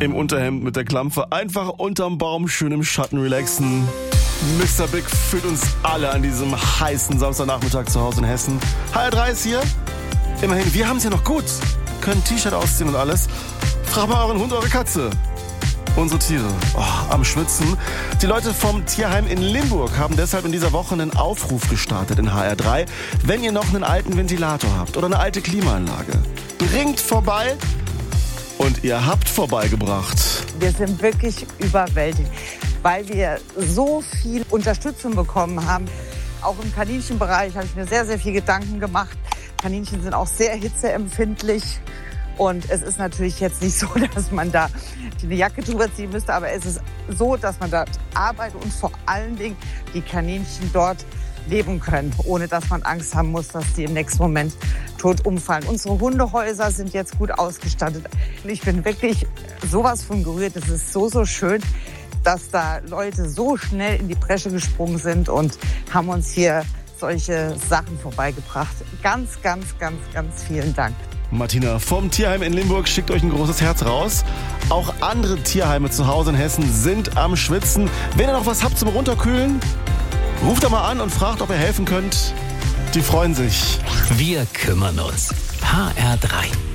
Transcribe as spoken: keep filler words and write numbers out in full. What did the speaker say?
im Unterhemd mit der Klampfe, einfach unterm Baum schön im Schatten relaxen. Mister Big führt uns alle an diesem heißen Samstagnachmittag zu Hause in Hessen. H R drei ist hier. Immerhin, wir haben es ja noch gut. Können T-Shirt ausziehen und alles. Frag mal euren Hund, eure Katze. Unsere Tiere. Oh, am Schwitzen. Die Leute vom Tierheim in Limburg haben deshalb in dieser Woche einen Aufruf gestartet in H R drei. Wenn ihr noch einen alten Ventilator habt oder eine alte Klimaanlage, bringt vorbei. Und ihr habt vorbeigebracht. Wir sind wirklich überwältigt, weil wir so viel Unterstützung bekommen haben. Auch im Kaninchenbereich habe ich mir sehr, sehr viel Gedanken gemacht. Kaninchen sind auch sehr hitzeempfindlich. Und es ist natürlich jetzt nicht so, dass man da eine Jacke drüber ziehen müsste. Aber es ist so, dass man dort arbeitet und vor allen Dingen die Kaninchen dort leben können, ohne dass man Angst haben muss, dass die im nächsten Moment tot umfallen. Unsere Hundehäuser sind jetzt gut ausgestattet. Ich bin wirklich sowas von gerührt. Es ist so, so schön, dass da Leute so schnell in die Bresche gesprungen sind und haben uns hier solche Sachen vorbeigebracht. Ganz, ganz, ganz, ganz vielen Dank. Martina vom Tierheim in Limburg schickt euch ein großes Herz raus. Auch andere Tierheime zu Hause in Hessen sind am Schwitzen. Wenn ihr noch was habt zum Runterkühlen, ruft da mal an und fragt, ob ihr helfen könnt. Die freuen sich. Wir kümmern uns. H R drei.